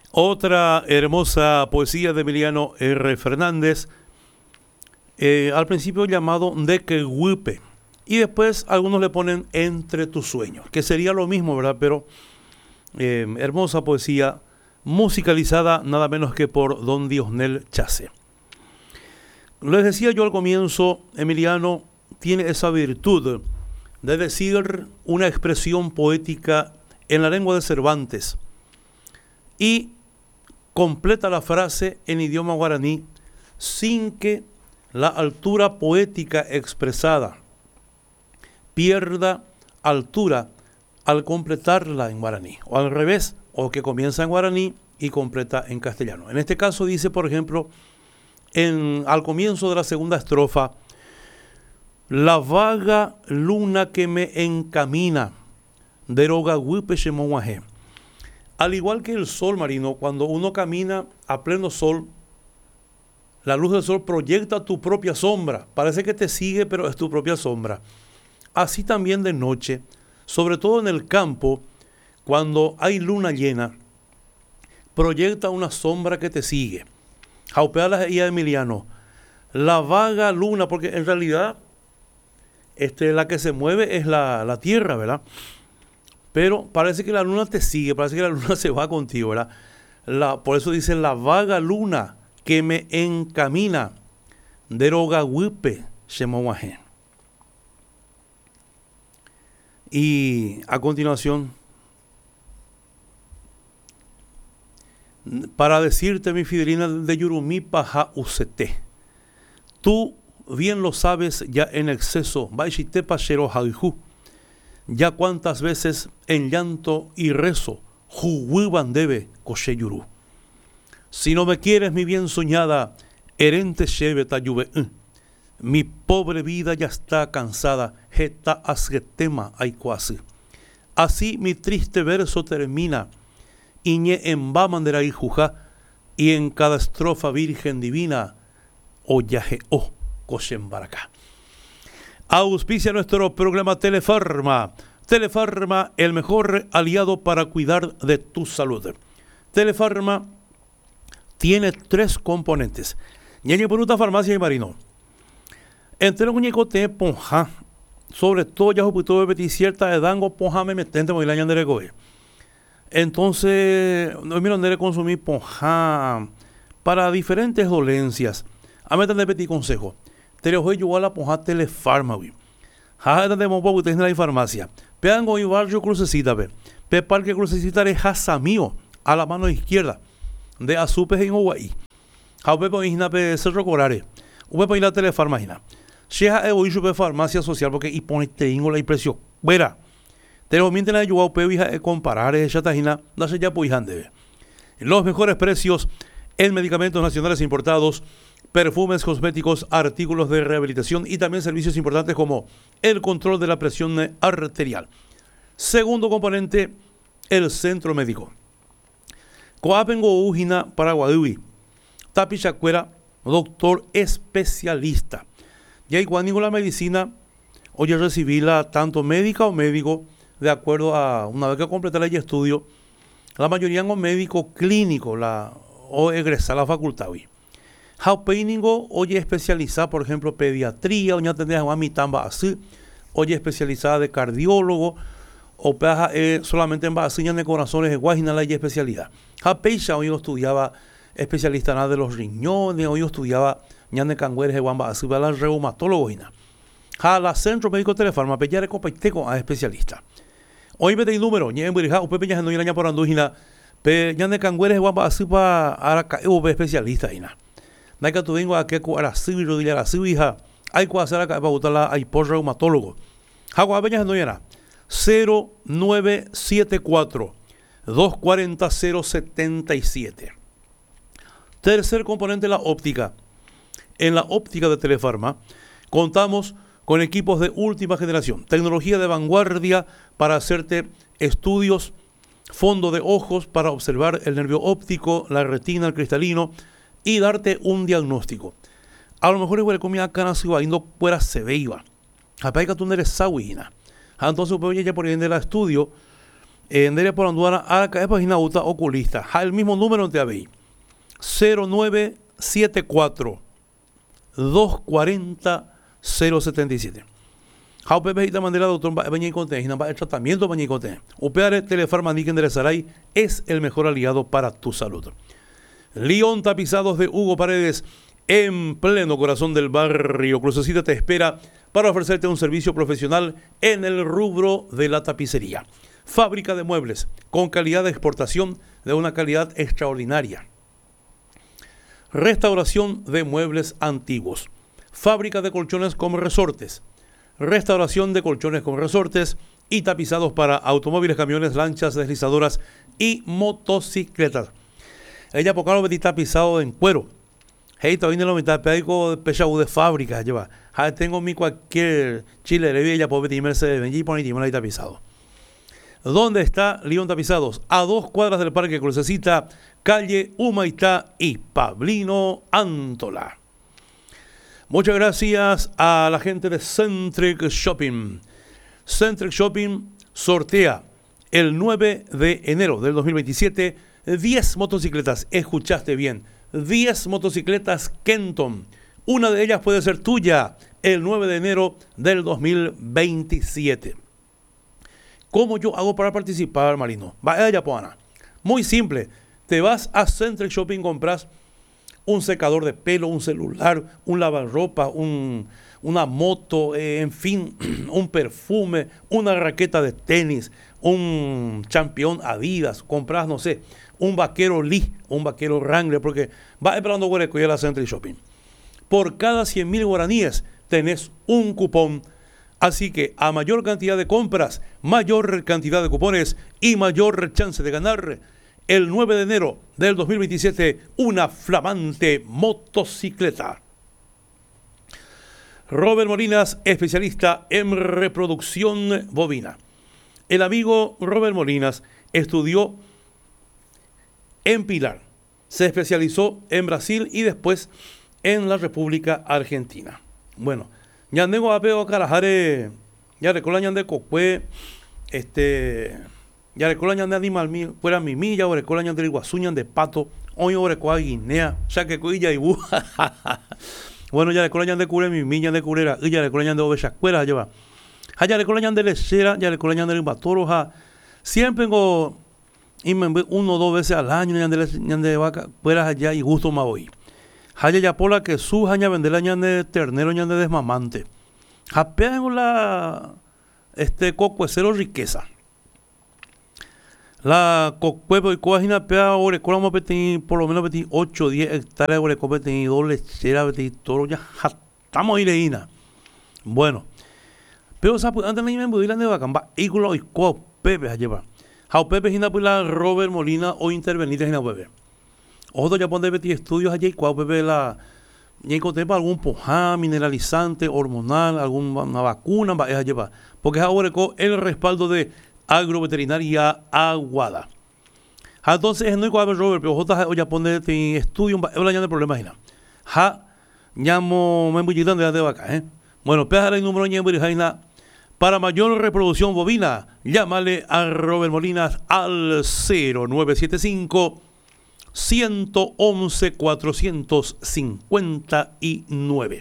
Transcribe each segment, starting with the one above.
Otra hermosa poesía de Emiliano R. Fernández, al principio llamado De que Huipe, y después algunos le ponen Entre tus sueños, que sería lo mismo, ¿verdad? Pero hermosa poesía musicalizada nada menos que por don Diosnel Chase. Les decía yo al comienzo, Emiliano tiene esa virtud de decir una expresión poética en la lengua de Cervantes y completa la frase en idioma guaraní sin que la altura poética expresada pierda altura al completarla en guaraní, o al revés, o que comienza en guaraní y completa en castellano. En este caso dice, por ejemplo, al comienzo de la segunda estrofa, la vaga luna que me encamina, deroga huipe shemoaje. Al igual que el sol marino, cuando uno camina a pleno sol, la luz del sol proyecta tu propia sombra. Parece que te sigue, pero es tu propia sombra. Así también de noche, sobre todo en el campo, cuando hay luna llena, proyecta una sombra que te sigue. Jaupea la de Emiliano, la vaga luna, porque en realidad la que se mueve es la tierra, ¿verdad? Pero parece que la luna te sigue, parece que la luna se va contigo, ¿verdad? Por eso dice la vaga luna que me encamina, deroga huipe shemoaje. Y a continuación, para decirte, mi Fidelina de Yurumí paja usete, tú bien lo sabes ya en exceso, baishite pachero jaijú, ya cuántas veces en llanto y rezo, juhuiban debe coche yurú. Si no me quieres, mi bien soñada, herente sheve tayube, mi pobre vida ya está cansada, jeta asgetema aikwasi. Así mi triste verso termina, iñe en bamandera y juja, y en cada estrofa virgen divina, oyaje o cochembaracá. Auspicia nuestro programa Telefarma. Telefarma, el mejor aliado para cuidar de tu salud. Telefarma tiene 3 componentes. Ñeñe por una farmacia y marino. Entre los muñecos te ponja, sobre todo ya puto de cierta edad, ponja me metente muy la ñandere goe. Entonces, no miro de consumir ponja para diferentes dolencias. A mí te petit consejo. Te lo voy a la ponja Telefarma, güey. Jaja de mopo que en la farmacia. Peango y barrio crucecita, ve. Pe parque crucecita de Jasamío a la mano izquierda de Azupes en Hawaii. Jaupe po isna pe Cerro Corare. Upe po la Telefarma isna. Sheja hoy supe farmacia social porque y pone tengo la impresión. Vera. Te lo mienten a ayudar pe vija comparar esa tajina, da se ya po debe. Los mejores precios en medicamentos nacionales importados, perfumes, cosméticos, artículos de rehabilitación y también servicios importantes como el control de la presión arterial. Segundo componente, el centro médico. Coapengo Ujina Paraguay. Tapichacuera, doctor especialista. Y ahí cuando la medicina, oye, recibirla tanto médica o médico, de acuerdo a una vez que completa el estudio, la mayoría en un médico clínico, o egresar a la facultad. Jaupeiningo, oye, especializada, por ejemplo, pediatría, o ya tendrías a mi tamba así, oye, especializada de cardiólogo, o peja solamente en vacinas de corazones de guajina la especialidad. Japeicha, hoy yo estudiaba especialista nada de los riñones, hoy yo estudiaba ñan de cangüeres de guamba así, para el reumatólogo, ja la centro médico Telefarma, peña de copaiteco a especialista. Hoy me tenéis número, ñan en Burija, upe peña no ir por andujina, ñan de cangüeres de guamba así para araca, especialista, Naika tu vengo a que a civil rodilla la hija hay que hacer acá para botarla ahí por reumatólogo. Jagua peña no era 0974 240 077. Tercer componente, la óptica. En la óptica de Telefarma contamos con equipos de última generación, tecnología de vanguardia para hacerte estudios, fondo de ojos para observar el nervio óptico, la retina, el cristalino y darte un diagnóstico. A lo mejor igual comida cana si va indo fuera se veiva. Apaica tú eres sawina. Entonces pues ya por ahí en el estudio En Deria por Anduana, a la página UTA oculista. El mismo número te habéis. 0974 240 077. How Pepe Hita Mandela, doctor Bañay Conte, el tratamiento Bañay Conte. Upeare Telefarmanik enderezará es el mejor aliado para tu salud. León Tapizados de Hugo Paredes, en pleno corazón del barrio Crucecita, te espera para ofrecerte un servicio profesional en el rubro de la tapicería. Fábrica de muebles con calidad de exportación de una calidad extraordinaria. Restauración de muebles antiguos. Fábrica de colchones con resortes. Restauración de colchones con resortes y tapizados para automóviles, camiones, lanchas, deslizadoras y motocicletas. Ella por lo metí tapizado en cuero. Hey, todavía no me está pedido de pesado de fábrica. Lleva. Tengo mi cualquier chile de ella por meter Mercedes Benz y poner ahí tapizado. ¿Dónde está León Tapizados? A 2 cuadras del Parque Crucecita, calle Humaitá y Pablino Antola. Muchas gracias a la gente de Centric Shopping. Centric Shopping sortea el 9 de enero del 2027 10 motocicletas. Escuchaste bien, 10 motocicletas Kenton. Una de ellas puede ser tuya el 9 de enero del 2027. ¿Cómo yo hago para participar, Marino? Vaya, Poana. Muy simple. Te vas a Centric Shopping, compras un secador de pelo, un celular, un lavarropa, una moto, en fin, un perfume, una raqueta de tenis, un champion Adidas, compras, no sé, un vaquero Lee, un vaquero Wrangler, porque vas esperando Guareco y a la Centric Shopping. Por cada 100,000 guaraníes tenés un cupón. Así que a mayor cantidad de compras, mayor cantidad de cupones y mayor chance de ganar el 9 de enero del 2027 una flamante motocicleta. Robert Molinas, especialista en reproducción bovina. El amigo Robert Molinas estudió en Pilar, se especializó en Brasil y después en la República Argentina. Bueno, Ñandego apego carajare, ya recuerda ñande cocue, ya recuerda ñande animal mío, fuera mimi, ya recuerda ñande iguazú, ñande pato, hoy recuerda Guinea, ya que cuilla y bu. Bueno, ya recuerda ñande cure mimi, ñande curera, ya recuerda ñande oveja cuera, lleva. Ya recuerda ñande lechera, ya recuerda ñande limbatoro, siempre tengo y me 1 o 2 veces al año ñande vaca, fuera allá y gusto me voy. Haya ya por la que su haña vender la ñande ternero ñande desmamante. Japea en la cocuecero riqueza. La cocuepo y coajina pea orecola mo peti por lo menos peti 8 o 10 hectáreas oreco peti 2 lechera peti toro ya estamos ireína. Bueno, pero antes de irme en de vacamba y con los pepe lleva. Jau pepe hina la Robert Molina o intervenir en la bebé. Otro ya pone Betty estudios allí, cuál bebe la. Ya encontré para algún pojá, mineralizante, hormonal, alguna vacuna, va a llevar. Porque ahora con el respaldo de Agroveterinaria Aguada. Entonces, no hay cuál Robert, pero J ya pone estudio, va a de problemas. Ja, llamo, me voy de vaca, Bueno, pega el número de para mayor reproducción bovina, llámale a Robert Molinas al 0975 111 459.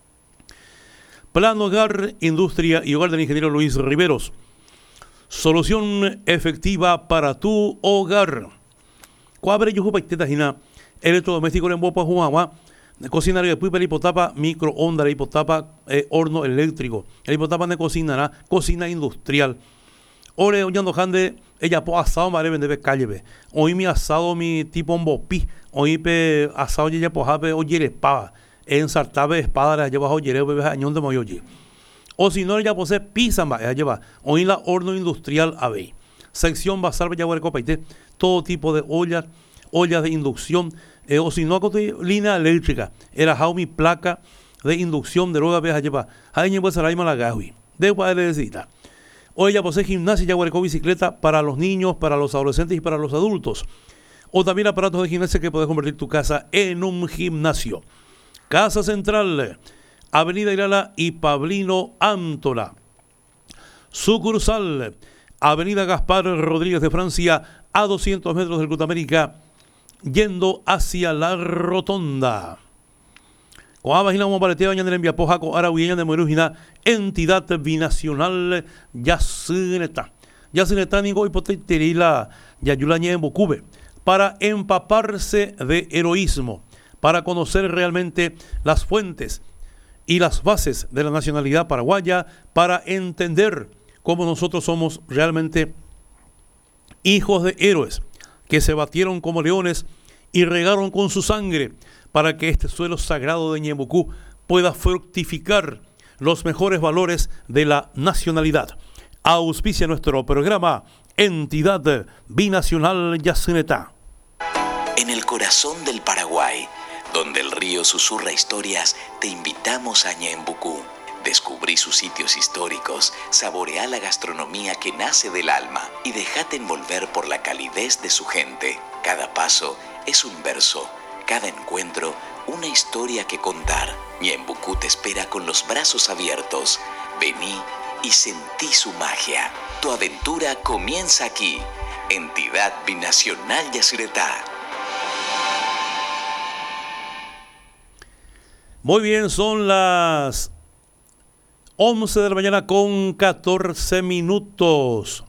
Plan Hogar, Industria y Hogar del ingeniero Luis Riveros. Solución efectiva para tu hogar. Cuabre yuju paiteta hina electrodoméstico en bopa juagua. Cocinar y después hipotapa microondas, hipotapa horno eléctrico. El hipotapa de cocina, cocina industrial. Ore oyendo jande ella po asado mare vende calle. Hoy mi asado mi tipo un bopi. Hoy pe asado ella po jape oye espada. En sartabe espada la lleva oye bebe añón de moyoye. O si no ella posee pizza ma ella lleva. Hoy la horno industrial ave. Sección basal ya huerco paite. Todo tipo de ollas de inducción. O si no con línea eléctrica. Era mi placa de inducción de roga veja lleva. Hay ni pues la la gahui. De necesita. O ella posee gimnasia y aguarecó bicicleta para los niños, para los adolescentes y para los adultos. O también aparatos de gimnasia que puedes convertir tu casa en un gimnasio. Casa Central, Avenida Irala y Pablino Antola. Sucursal, Avenida Gaspar Rodríguez de Francia, a 200 metros del Gruta América, yendo hacia la rotonda. Con abajina como paleteo en el enviapoja con arahuyeña de Morujina, entidad binacional Yacineta. Yacineta nigo hipoteterila yayulaña en Bocube, para empaparse de heroísmo, para conocer realmente las fuentes y las bases de la nacionalidad paraguaya, para entender cómo nosotros somos realmente hijos de héroes que se batieron como leones y regaron con su sangre para que este suelo sagrado de Ñembucú pueda fructificar los mejores valores de la nacionalidad. Auspicia nuestro programa Entidad Binacional Yacineta. En el corazón del Paraguay, donde el río susurra historias, te invitamos a Ñembucú. Descubrí sus sitios históricos, saborea la gastronomía que nace del alma y déjate envolver por la calidez de su gente. Cada paso es un verso, cada encuentro una historia que contar. Ñembucú te espera con los brazos abiertos. Vení y sentí su magia. Tu aventura comienza aquí. Entidad Binacional Yacyretá. Muy bien, son las 11 de la mañana con 14 minutos.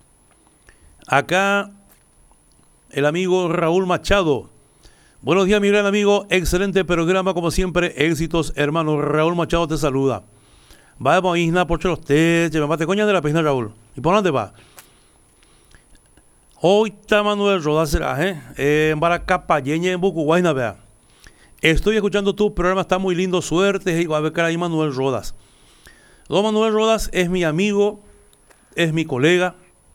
Acá el amigo Raúl Machado. Buenos días, mi gran amigo. Excelente programa, como siempre. Éxitos, hermano. Raúl Machado te saluda. Vamos a Isna por los test. Me mate coña de la piscina, Raúl. ¿Y por dónde va? Hoy está Manuel Rodas, en Baracapayeña, en Bucuguayna, vea. Estoy escuchando tu programa, está muy lindo. Suerte. Y a ver, ahí Manuel Rodas. Don Manuel Rodas es mi amigo, es mi colega.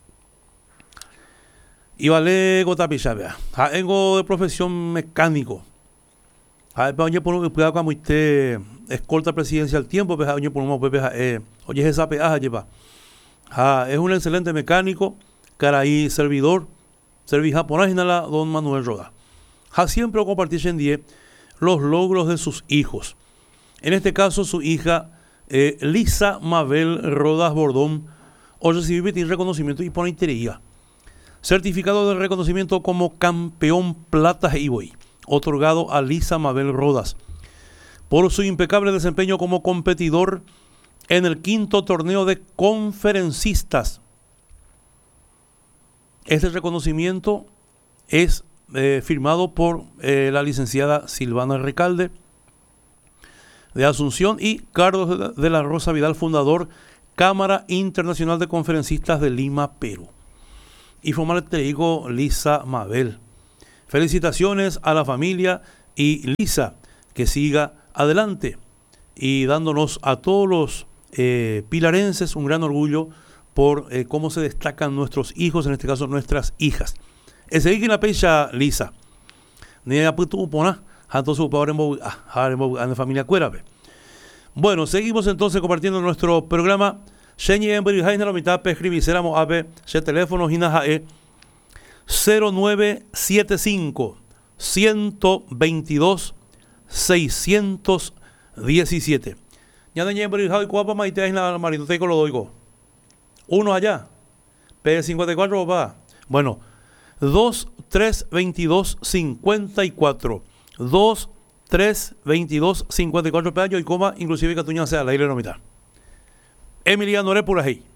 Y vale gotapicha, vea. Vengo de profesión mecánico. Oye, por un cuidado como usted escolta presidencia al tiempo, oye, por un oye, esa peaja lleva. Es un excelente mecánico, caraí servidor, serví japonés la don Manuel Rodas. Siempre compartir en día los logros de sus hijos. En este caso, su hija Lisa Mabel Rodas Bordón, hoy recibió un reconocimiento y pone interés. Certificado de reconocimiento como campeón plata Iboy, otorgado a Lisa Mabel Rodas por su impecable desempeño como competidor en el 5º torneo de conferencistas. Este reconocimiento es firmado por la licenciada Silvana Recalde de Asunción y Carlos de la Rosa Vidal, fundador Cámara Internacional de Conferencistas de Lima, Perú. Y formal te digo Lisa Mabel. Felicitaciones a la familia y Lisa, que siga adelante y dándonos a todos los pilarenses un gran orgullo por cómo se destacan nuestros hijos, en este caso nuestras hijas. Ese es la pecha Lisa. Ni a puto pona, entonces en la familia Cuérabe. Bueno, seguimos entonces compartiendo nuestro programa. Sheñi en Berijaina la mitad pescribiceramos ave, ese teléfono Hinajae 0975 122 617. Ya de en Berijao y Cuapa Maite en la marito te lo doigo. Uno allá. P54 va. Bueno, 232254 232254 peaño y coma inclusive Catuña sea al aire no mitad. Emiliano Repurajei.